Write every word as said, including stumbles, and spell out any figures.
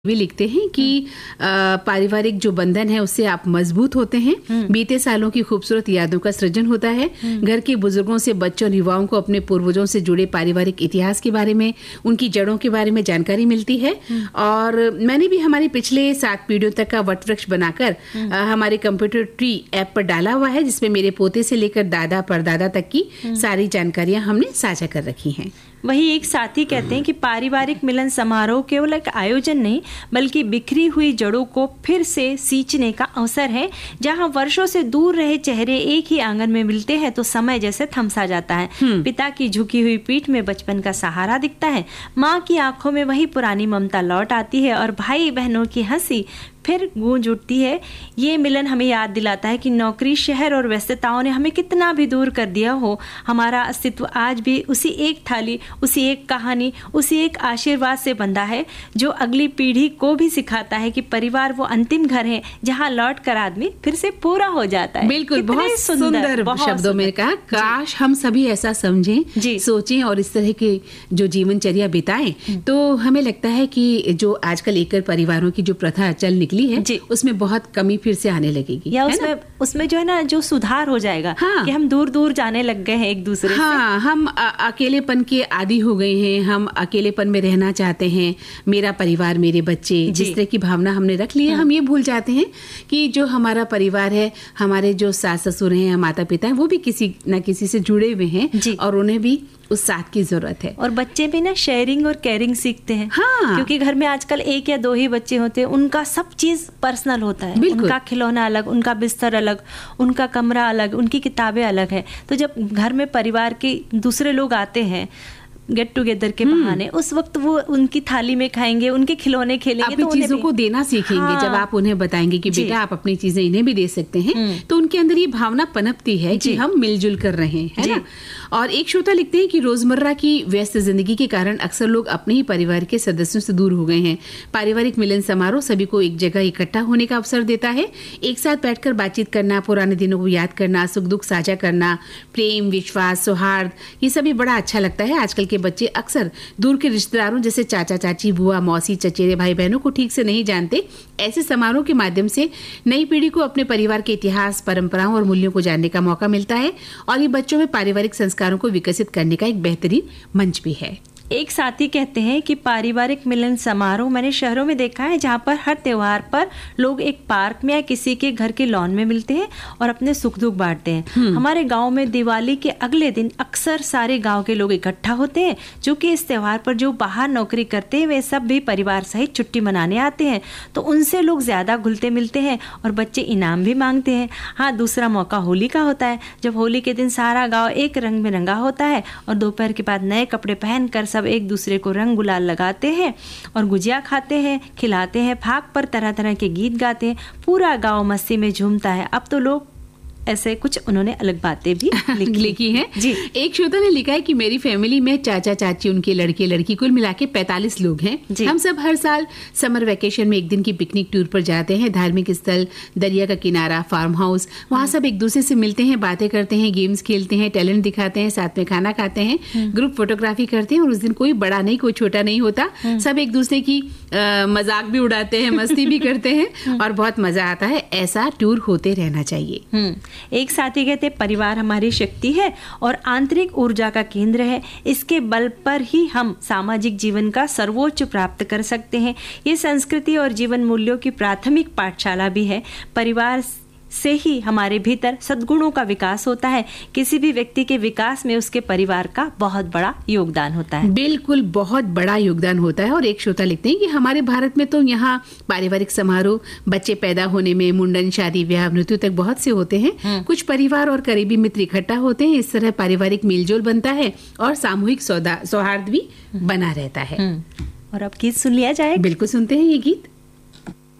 भी लिखते हैं कि पारिवारिक जो बंधन है उससे आप मजबूत होते हैं। बीते सालों की खूबसूरत यादों का सृजन होता है। घर के बुजुर्गों से बच्चों और युवाओं को अपने पूर्वजों से जुड़े पारिवारिक इतिहास के बारे में, उनकी जड़ों के बारे में जानकारी मिलती है। और मैंने भी हमारे पिछले सात पीढ़ियों तक का वट वृक्ष बनाकर हमारे कंप्यूटर ट्री ऐप पर डाला हुआ है, जिसमें मेरे पोते से लेकर दादा परदादा तक की सारी जानकारियां हमने साझा कर रखी हैं। वही एक साथी कहते हैं कि पारिवारिक मिलन समारोह केवल एक आयोजन नहीं बल्कि बिखरी हुई जड़ों को फिर से सींचने का अवसर है। जहां वर्षों से दूर रहे चेहरे एक ही आंगन में मिलते हैं तो समय जैसे थमसा जाता है। पिता की झुकी हुई पीठ में बचपन का सहारा दिखता है, माँ की आंखों में वही पुरानी ममता लौट आती है और भाई बहनों की हंसी फिर गूंज उठती है। ये मिलन हमें याद दिलाता है कि नौकरी, शहर और व्यस्तताओं ने हमें कितना भी दूर कर दिया हो, हमारा अस्तित्व आज भी उसी एक थाली, उसी एक कहानी, उसी एक आशीर्वाद से बंधा है, जो अगली पीढ़ी को भी सिखाता है कि परिवार वो अंतिम घर है जहां लौट कर आदमी फिर से पूरा हो जाता है। बिल्कुल, बहुत सुंदर शब्दों में कहा। काश हम सभी ऐसा समझें, सोचें और इस तरह के जो जीवनचर्या बिताएं, तो हमें लगता है कि जो आजकल एकल परिवारों की जो प्रथा चल निकली है उसमें बहुत कमी फिर से आने लगेगी, या उसमें उसमें जो है ना जो सुधार हो जाएगा। हाँ। कि हम दूर दूर जाने लग गए हैं एक दूसरे हाँ, से। हम आ, अकेलेपन के आदी हो गए हैं, हम अकेलेपन में रहना चाहते हैं, मेरा परिवार मेरे बच्चे, जिस तरह की भावना हमने रख ली है। हम ये भूल जाते हैं कि जो हमारा परिवार है, हमारे जो सास ससुर हैं, माता पिता हैं, वो भी किसी न किसी से जुड़े हुए हैं और उन्हें भी उस साथ की जरूरत है। और बच्चे भी ना शेयरिंग और केयरिंग सीखते हैं। हाँ। क्योंकि घर में आजकल एक या दो ही बच्चे होते हैं, उनका सब चीज पर्सनल होता है। उनका खिलौना अलग, उनका बिस्तर अलग, उनका कमरा अलग, उनकी किताबें अलग है। तो जब घर में परिवार के दूसरे लोग आते हैं गेट टुगेदर के बहाने, उस वक्त वो उनकी थाली में खाएंगे, उनके खिलौने खेलेंगे, तो चीजों को देना सीखेंगे। हाँ। जब आप उन्हें बताएंगे कि बेटा आप अपनी चीजें इन्हें भी दे सकते हैं, तो उनके अंदर ये भावना पनपती है कि हम मिलजुल कर रहे हैं, है ना। और एक श्रोता लिखते हैं कि रोजमर्रा की व्यस्त जिंदगी के कारण अक्सर लोग अपने ही परिवार के सदस्यों से दूर हो गए हैं। पारिवारिक मिलन समारोह सभी को एक जगह इकट्ठा होने का अवसर देता है। एक साथ बैठकर बातचीत करना, पुराने दिनों को याद करना, सुख दुख साझा करना, प्रेम, विश्वास, सौहार्द, ये सभी बड़ा अच्छा लगता है। आजकल के बच्चे अक्सर दूर के रिश्तेदारों जैसे चाचा चाची, बुआ, मौसी, चचेरे भाई बहनों को ठीक से नहीं जानते। ऐसे समारोह के माध्यम से नई पीढ़ी को अपने परिवार के इतिहास, परंपराओं और मूल्यों को जानने का मौका मिलता है और ये बच्चों में पारिवारिक संस्कारों को विकसित करने का एक बेहतरीन मंच भी है। एक साथी कहते हैं कि पारिवारिक मिलन समारोह मैंने शहरों में देखा है, जहाँ पर हर त्योहार पर लोग एक पार्क में या किसी के घर के लॉन में मिलते हैं और अपने सुख दुख बांटते हैं। हमारे गांव में दिवाली के अगले दिन अक्सर सारे गांव के लोग इकट्ठा होते हैं। चूंकि इस त्योहार पर जो बाहर नौकरी करते हैं वे सब भी परिवार सहित छुट्टी मनाने आते हैं, तो उनसे लोग ज्यादा घुलते मिलते हैं और बच्चे इनाम भी मांगते हैं। हाँ, दूसरा मौका होली का होता है, जब होली के दिन सारा गाँव एक रंग में रंगा होता है और दोपहर के बाद नए कपड़े पहनकर सब एक दूसरे को रंग गुलाल लगाते हैं और गुजिया खाते हैं, खिलाते हैं, फाग पर तरह तरह के गीत गाते हैं। पूरा गांव मस्ती में झूमता है। अब तो लोग ऐसे कुछ उन्होंने अलग बातें भी लिखी हैं। जी। एक श्रोता ने लिखा है कि मेरी फैमिली में चाचा चाची, उनके लड़के लड़की, कुल मिला के पैंतालीस लोग हैं। हम सब हर साल समर वेकेशन में एक दिन की पिकनिक टूर पर जाते हैं। धार्मिक स्थल, दरिया का किनारा, फार्म हाउस, वहाँ सब एक दूसरे से मिलते हैं, बातें करते हैं, गेम्स खेलते हैं, टैलेंट दिखाते हैं, साथ में खाना खाते हैं, ग्रुप फोटोग्राफी करते हैं। और उस दिन कोई बड़ा नहीं, कोई छोटा नहीं होता, सब एक दूसरे की मजाक भी उड़ाते हैं, मस्ती भी करते हैं और बहुत मजा आता है। ऐसा टूर होते रहना चाहिए। एक साथी कहते परिवार हमारी शक्ति है और आंतरिक ऊर्जा का केंद्र है। इसके बल पर ही हम सामाजिक जीवन का सर्वोच्च प्राप्त कर सकते हैं। ये संस्कृति और जीवन मूल्यों की प्राथमिक पाठशाला भी है। परिवार से ही हमारे भीतर सद्गुणों का विकास होता है। किसी भी व्यक्ति के विकास में उसके परिवार का बहुत बड़ा योगदान होता है। बिल्कुल, बहुत बड़ा योगदान होता है। और एक श्रोता लिखते हैं कि हमारे भारत में तो यहाँ पारिवारिक समारोह बच्चे पैदा होने में, मुंडन, शादी, ब्याह, मृत्यु तक बहुत से होते हैं। कुछ परिवार और करीबी मित्र इकट्ठा होते हैं। इस तरह पारिवारिक मेलजोल बनता है और सामूहिक सौहार्द भी बना रहता है। और अब गीत सुन लिया जाए। बिल्कुल, सुनते हैं ये गीत।